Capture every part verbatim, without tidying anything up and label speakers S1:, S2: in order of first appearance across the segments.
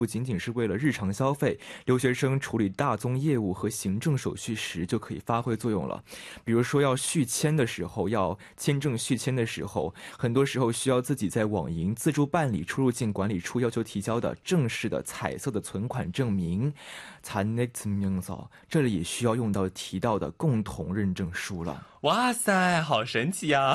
S1: 不仅仅是为了日常消费，留学生处理大宗业务和行政手续时就可以发挥作用了。比如说要续签的时候，要签证续签的时候，很多时候需要自己在网银自助办理出入境管理处要求提交的正式的彩色的存款证明，这里也需要用到提到的共同认证书了。
S2: 哇塞，好神奇呀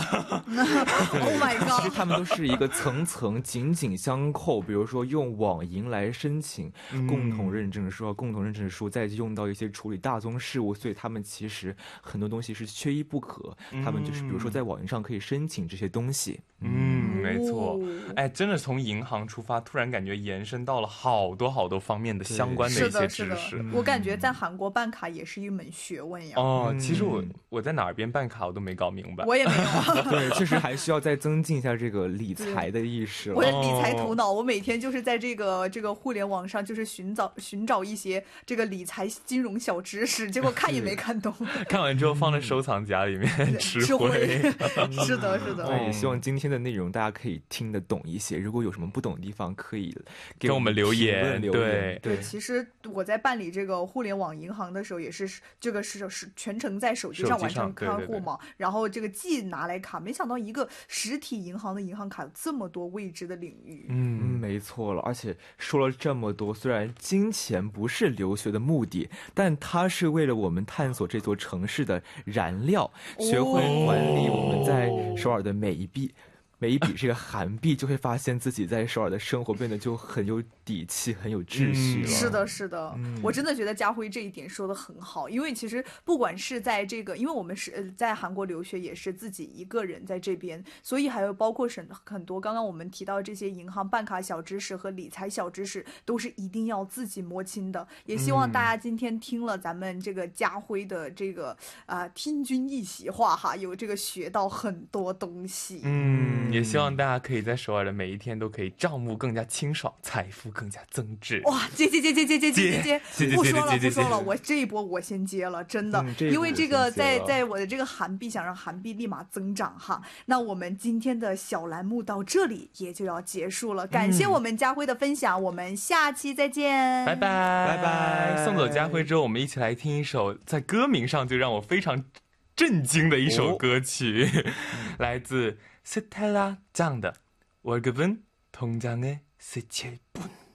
S3: ！Oh my god！
S1: 其实他们都是一个层层紧紧相扣。比如说用网银来申请共同认证书，共同认证书再用到一些处理大宗事务，所以他们其实很多东西是缺一不可。他们就是比如说在网银上可以申请这些东西。
S2: 嗯，没错。哎，真的从银行出发，突然感觉延伸到了好多好多方面的相关的一些知识。
S3: 我感觉在韩国办卡也是一门学问呀。
S2: 哦，其实我我在哪儿边办卡我都没搞明白。
S3: 我也没有。
S1: 对，确实还需要再增进一下这个理财的意识了。
S3: 我的理财头脑，我每天就是在这个这个互联网上，就是寻找寻找一些这个理财金融小知识，结果看也没看懂。
S2: 看完之后放在收藏夹里面吃灰。
S3: 是的，是的。
S1: 对，希望今天的内容大家可以听得懂一些。如果有什么不懂的地方，可以给
S2: 我们留言。
S1: 对
S3: 对，其实我在办理这个互联网银行的时候，也是这个是是全程在手机上完成开户嘛。然后这个既拿来卡，没想到一个实体银行的银行卡有这么多未知的领域。
S1: 嗯，没错了。而且说了这么多，虽然金钱不是留学的目的，但它是为了我们探索这座城市的燃料，学会管理我们在首尔的每一币。每一笔这个韩币，就会发现自己在首尔的生活变得就很有底气，很有秩序了。
S3: 嗯、是的，是的、嗯，我真的觉得家辉这一点说的很好。因为其实不管是在这个，因为我们是在韩国留学，也是自己一个人在这边，所以还有包括很很多刚刚我们提到这些银行办卡小知识和理财小知识，都是一定要自己摸清的。也希望大家今天听了咱们这个家辉的这个啊、呃、听君一席话哈，有这个学到很多东西。
S2: 嗯。也希望大家可以在首尔的每一天都可以账目更加清爽，财富更加增值。
S3: 哇，接接接接接接接接接，不说了不说了，我这一波我先接了，真的，嗯、因为这个在在我的这个韩币想让韩币立马增长哈。那我们今天的小栏目到这里也就要结束了，感谢我们家辉的分享，嗯、我们下期再见，
S2: 拜拜拜拜。送走家辉之后，我们一起来听一首在歌名上就让我非常震惊的一首歌曲，哦、来自스텔라 짱的월급은 통장에 스칠 뿐.